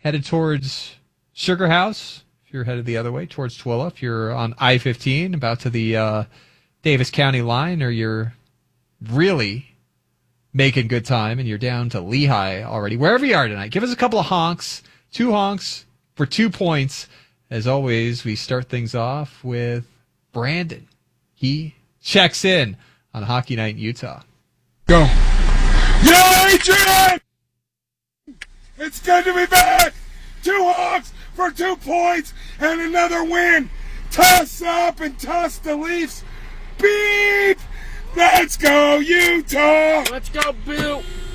headed towards Sugar House, if you're headed the other way, towards Twilla, if you're on I-15, about to the Davis County line, or you're really making good time and you're down to Lehigh already, wherever you are tonight, give us a couple of honks, 2 honks for 2 points. As always, we start things off with Brandon. He checks in on Hockey Night in Utah. Go. Yo, Adrian! It's good to be back! 2 Hawks for 2 points and another win! Toss up and toss the Leafs! Beep! Let's go, Utah! Let's go, Bill!